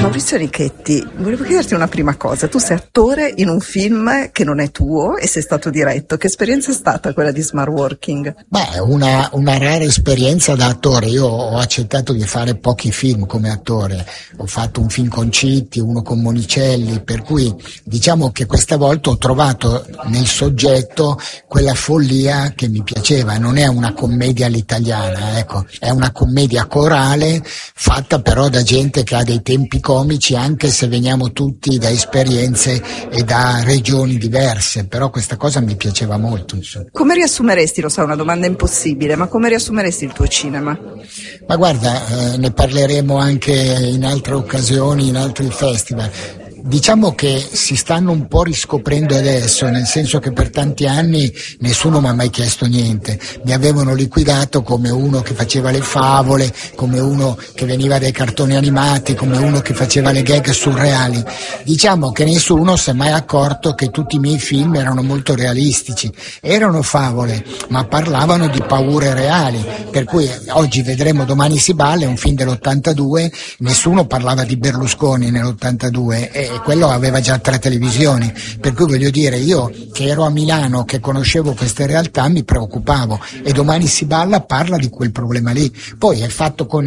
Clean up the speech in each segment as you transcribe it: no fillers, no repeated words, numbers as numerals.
Maurizio Nichetti, volevo chiederti una prima cosa. Tu sei attore in un film che non è tuo e sei stato diretto. Che esperienza è stata quella di Smart Working? Beh, una rara esperienza da attore. Io ho accettato di fare pochi film come attore. Ho fatto un film con Citti, uno con Monicelli, per cui diciamo che questa volta ho trovato nel soggetto quella follia che mi piaceva. Non è una commedia all'italiana, ecco, è una commedia corale fatta però da gente che ha dei tempi comici, anche se veniamo tutti da esperienze e da regioni diverse, però questa cosa mi piaceva molto, insomma. Come riassumeresti, lo so, è una domanda impossibile, ma come riassumeresti il tuo cinema? Ma guarda, ne parleremo anche in altre occasioni, in altri festival. Diciamo che si stanno un po' riscoprendo adesso, nel senso che per tanti anni nessuno mi ha mai chiesto niente, mi avevano liquidato come uno che faceva le favole, come uno che veniva dai cartoni animati, come uno che faceva le gag surreali. Diciamo che nessuno si è mai accorto che tutti i miei film erano molto realistici, erano favole, ma parlavano di paure reali, per cui oggi vedremo Domani si balla, è un film dell'82, nessuno parlava di Berlusconi nell'82 e quello aveva già 3 televisioni, per cui voglio dire, io che ero a Milano, che conoscevo queste realtà, mi preoccupavo, e Domani si balla parla di quel problema lì. Poi è fatto con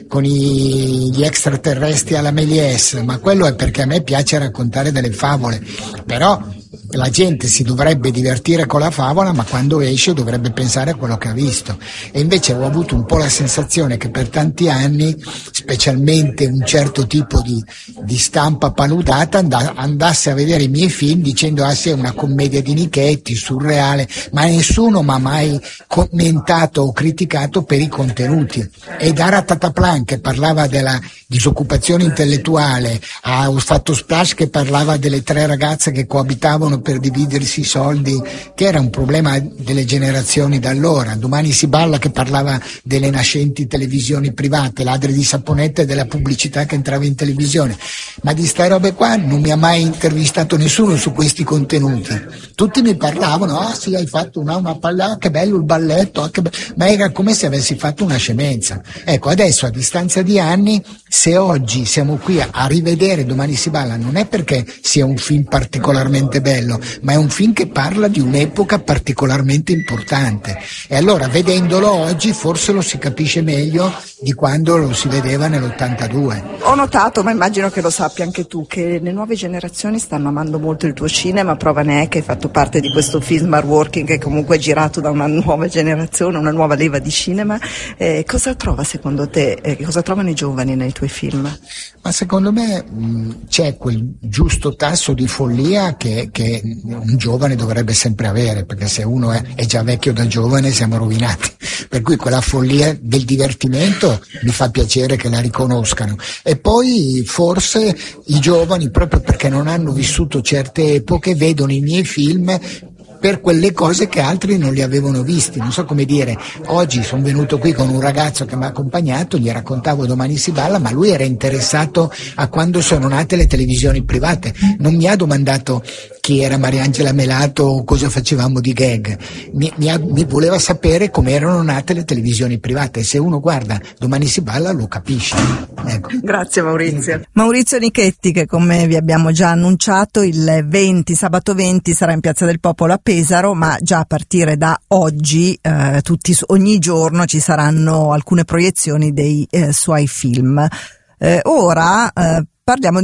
gli extraterrestri alla Méliès, ma quello è perché a me piace raccontare delle favole, però la gente si dovrebbe divertire con la favola, ma quando esce dovrebbe pensare a quello che ha visto. E invece ho avuto un po' la sensazione che per tanti anni, specialmente un certo tipo di stampa paludata, andasse a vedere i miei film dicendo sì, è una commedia di Nichetti, surreale, ma nessuno mi ha mai commentato o criticato per i contenuti. E da Ratataplan, che parlava della disoccupazione intellettuale, ho fatto Splash, che parlava delle 3 ragazze che coabitavano per dividersi i soldi, che era un problema delle generazioni da allora. Domani si balla, che parlava delle nascenti televisioni private, Ladri di Saponetta e della pubblicità che entrava in televisione. Ma di ste robe qua non mi ha mai intervistato nessuno su questi contenuti. Tutti mi parlavano, sì, hai fatto una palla, che bello il balletto, ma era come se avessi fatto una scemenza. Ecco, adesso a distanza di anni, se oggi siamo qui a rivedere Domani si balla, non è perché sia un film particolarmente bello, ma è un film che parla di un'epoca particolarmente importante, e allora vedendolo oggi forse lo si capisce meglio di quando lo si vedeva nell'82. Ho notato, ma immagino che lo sappia anche tu, che le nuove generazioni stanno amando molto il tuo cinema. Prova ne è che hai fatto parte di questo film Smart Working, che comunque è girato da una nuova generazione, una nuova leva di cinema. Cosa trova secondo te, cosa trovano i giovani nei tuoi film? Ma secondo me c'è quel giusto tasso di follia che un giovane dovrebbe sempre avere, perché se uno è già vecchio da giovane siamo rovinati, per cui quella follia del divertimento mi fa piacere che la riconoscano. E poi forse i giovani, proprio perché non hanno vissuto certe epoche, vedono i miei film per quelle cose che altri non li avevano visti. Non so come dire, oggi sono venuto qui con un ragazzo che mi ha accompagnato, gli raccontavo Domani si balla, ma lui era interessato a quando sono nate le televisioni private, non mi ha domandato chi era Mariangela Melato o cosa facevamo di gag, mi voleva sapere come erano nate le televisioni private, e se uno guarda Domani si balla lo capisce. Ecco. Grazie Maurizio. Maurizio Nichetti, che come vi abbiamo già annunciato il 20, sabato 20 sarà in Piazza del Popolo a Pesaro, ma già a partire da oggi ogni giorno ci saranno alcune proiezioni dei suoi film. Ora parliamo